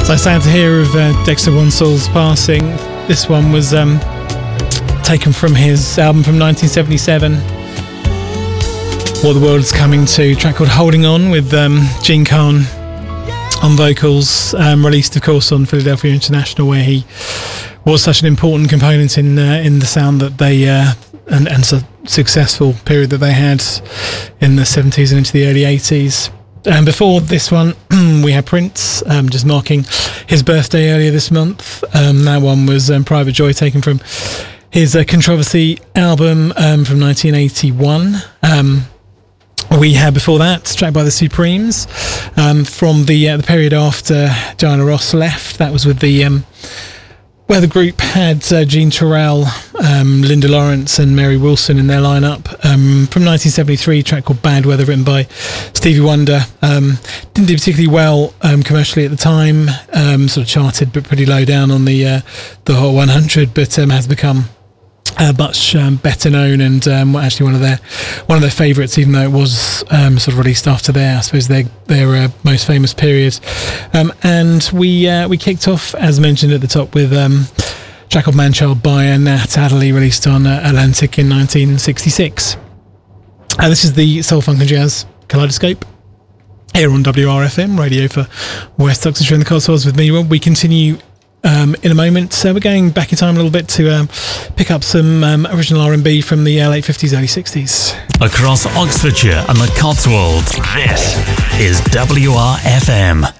So sad to hear of Dexter Wansell's passing. This one was taken from his album from 1977, What the World Is Coming To, a track called Holding On, with Gene Kahn on vocals, released of course on Philadelphia International, where he was such an important component in the sound that they and so successful period that they had in the 70s and into the early 80s. And before this one, we had Prince, just marking his birthday earlier this month. That one was Private Joy, taken from his Controversy album from 1981. We had before that, track by the Supremes, from the period after Diana Ross left. That was with the where the group had Jean Terrell, Linda Lawrence and Mary Wilson in their lineup. From 1973, a track called Bad Weather, written by Stevie Wonder. Didn't do particularly well commercially at the time, sort of charted but pretty low down on the Hot 100, but has become much better known, and actually one of their favourites, even though it was sort of released after their most famous period. And we kicked off, as mentioned at the top, with track called Manchild by Nat Adderley, released on Atlantic in 1966. This is the Soul, Funk and Jazz Kaleidoscope here on WRFM, radio for West Oxfordshire and the Cotswolds with me. We continue in a moment. So we're going back in time a little bit to pick up some original R&B from the late 50s, early 60s. Across Oxfordshire and the Cotswolds, this is WRFM.